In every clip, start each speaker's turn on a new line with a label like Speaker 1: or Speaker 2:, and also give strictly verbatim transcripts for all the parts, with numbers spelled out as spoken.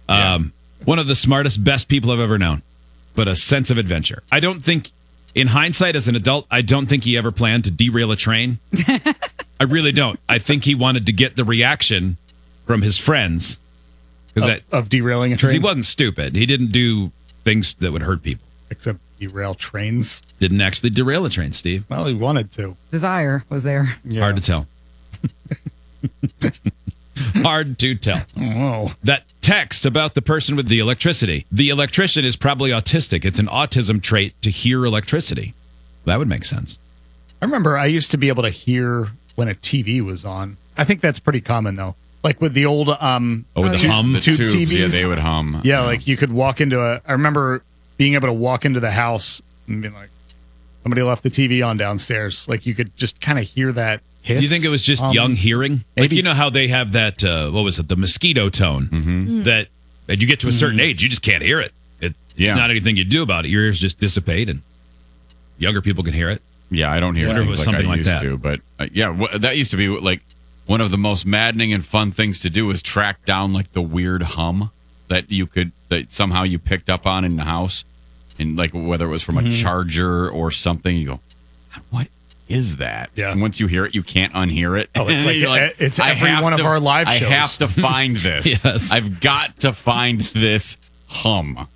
Speaker 1: Um, yeah. One of the smartest, best people I've ever known, but a sense of adventure. I don't think, in hindsight, as an adult, I don't think he ever planned to derail a train. I really don't. I think he wanted to get the reaction from his friends.
Speaker 2: Of,
Speaker 1: that,
Speaker 2: of derailing a train?
Speaker 1: Because he wasn't stupid. He didn't do things that would hurt people.
Speaker 2: Except derail trains?
Speaker 1: Didn't actually derail a train, Steve.
Speaker 2: Well, he wanted to.
Speaker 3: Desire was there.
Speaker 1: Yeah. Hard to tell. Hard to tell.
Speaker 2: Oh.
Speaker 1: That text about the person with the electricity. The electrician is probably autistic. It's an autism trait to hear electricity. That would make sense.
Speaker 2: I remember I used to be able to hear when a T V was on. I think that's pretty common, though. Like with the old um,
Speaker 1: oh, with the
Speaker 2: tube,
Speaker 1: hum,
Speaker 4: the
Speaker 2: tube
Speaker 4: tubes,
Speaker 2: T Vs.
Speaker 4: Yeah, they would hum.
Speaker 2: Yeah, yeah, like you could walk into a. I remember being able to walk into the house and being like, somebody left the T V on downstairs. Like you could just kind of hear that hiss.
Speaker 1: Do you think it was just
Speaker 2: um,
Speaker 1: young hearing? Like,
Speaker 2: maybe.
Speaker 1: you know how they have that, uh, what was it, the mosquito tone?
Speaker 4: Mm-hmm.
Speaker 1: That as you get to a certain
Speaker 2: Mm-hmm.
Speaker 1: age, you just can't hear it. it
Speaker 4: yeah.
Speaker 1: It's not anything you do about it. Your ears just dissipate, and younger people can hear it.
Speaker 4: Yeah, I don't hear
Speaker 1: I wonder if it
Speaker 4: things
Speaker 1: was
Speaker 4: like
Speaker 1: something
Speaker 4: I
Speaker 1: like
Speaker 4: used
Speaker 1: that.
Speaker 4: to, but uh, yeah, w- that used to be like one of the most maddening and fun things to do is track down like the weird hum that you could that somehow you picked up on in the house, and like whether it was from
Speaker 2: Mm-hmm.
Speaker 4: a charger or something. You go, what is that?
Speaker 2: Yeah.
Speaker 4: And once you hear it, you can't unhear it.
Speaker 2: Oh, it's like,
Speaker 4: You're
Speaker 2: it's
Speaker 4: I
Speaker 2: every
Speaker 4: have
Speaker 2: one
Speaker 4: to-
Speaker 2: of our live shows.
Speaker 4: I have to find this.
Speaker 1: Yes.
Speaker 4: I've got to find this hum.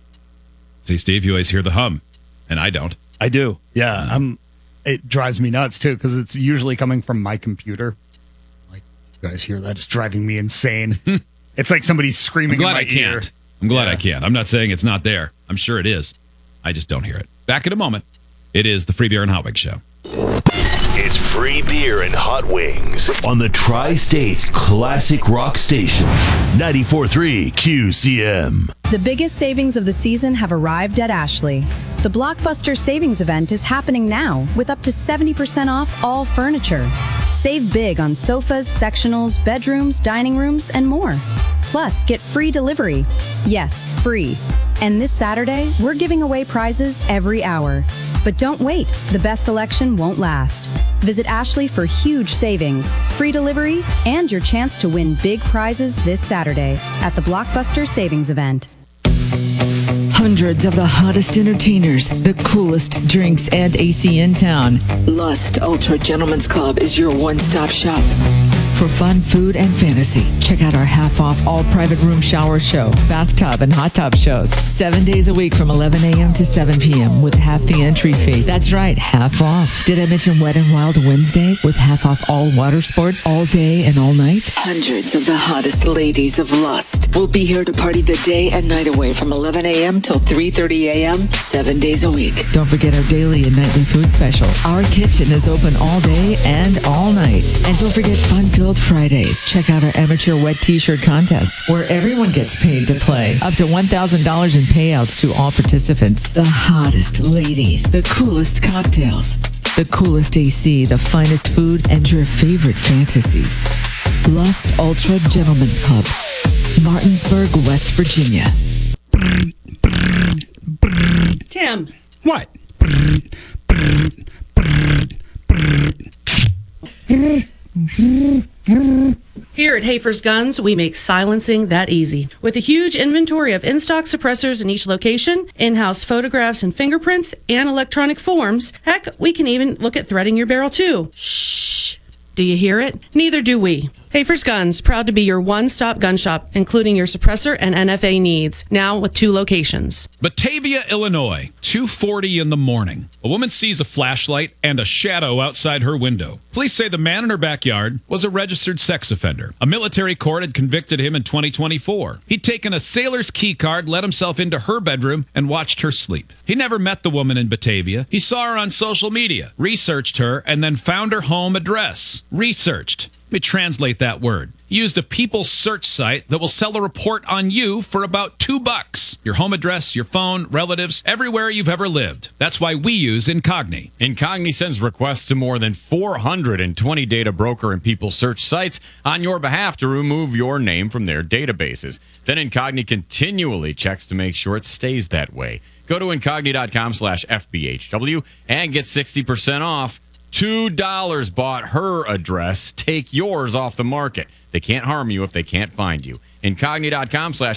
Speaker 1: See, Steve, you always hear the hum, and I don't.
Speaker 2: I do. Yeah, I'm. It drives me nuts too because it's usually coming from my computer. Like, you guys hear that? It's driving me insane. It's like somebody's screaming
Speaker 1: I'm glad
Speaker 2: in my
Speaker 1: I can't.
Speaker 2: ear.
Speaker 1: I'm glad
Speaker 2: Yeah.
Speaker 1: I can. I'm not saying it's not there. I'm sure it is. I just don't hear it. Back in a moment. It is the Free Beer and Hot Wings Show.
Speaker 5: It's Free Beer and Hot Wings on the Tri-States Classic Rock Station, ninety-four point three Q C M.
Speaker 6: The biggest savings of the season have arrived at Ashley. The Blockbuster Savings Event is happening now with up to seventy percent off all furniture. Save big on sofas, sectionals, bedrooms, dining rooms, and more. Plus, get free delivery. Yes, free. And this Saturday, we're giving away prizes every hour. But don't wait, the best selection won't last. Visit Ashley for huge savings, free delivery, and your chance to win big prizes this Saturday at the Blockbuster Savings Event.
Speaker 7: Hundreds of the hottest entertainers, the coolest drinks, and A C in town. Lust Ultra Gentlemen's Club is your one-stop shop. For fun, food, and fantasy, check out our half-off all-private room shower show, bathtub, and hot tub shows. Seven days a week from eleven a.m. to seven p.m. with half the entry fee. That's right, half off. Did I mention Wet and Wild Wednesdays with half off all water sports all day and all night? Hundreds of the hottest ladies of Lust will be here to party the day and night away from eleven a.m. till three thirty a.m. seven days a week. Don't forget our daily and nightly food specials. Our kitchen is open all day and all night. And don't forget fun-filled Fridays. Check out our amateur wet t-shirt contest where everyone gets paid to play. Up to one thousand dollars in payouts to all participants. The hottest ladies, the coolest cocktails, the coolest A C, the finest food, and your favorite fantasies. Lust Ultra Gentlemen's Club, Martinsburg, West Virginia.
Speaker 8: Tim.
Speaker 2: What?
Speaker 8: Here at Hafer's Guns, we make silencing that easy. With a huge inventory of in-stock suppressors in each location, in-house photographs and fingerprints, and electronic forms, heck, we can even look at threading your barrel too. Shh. Do you hear it? Neither do we. Hafer's Guns, proud to be your one-stop gun shop, including your suppressor and N F A needs, now with two locations.
Speaker 1: Batavia, Illinois, two forty in the morning. A woman sees a flashlight and a shadow outside her window. Police say the man in her backyard was a registered sex offender. A military court had convicted him in twenty twenty-four. He'd taken a sailor's key card, let himself into her bedroom, and watched her sleep. He never met the woman in Batavia. He saw her on social media, researched her, and then found her home address. Researched. Let me translate that word. He used a people search site that will sell a report on you for about two bucks. Your home address, your phone, relatives, everywhere you've ever lived. That's why we use Incogni.
Speaker 9: Incogni sends requests to more than four hundred twenty data broker and people search sites on your behalf to remove your name from their databases. Then Incogni continually checks to make sure it stays that way. Go to incogni.com slash FBHW and get sixty percent off. two dollars bought her address. Take yours off the market. They can't harm you if they can't find you. Incogni.com slash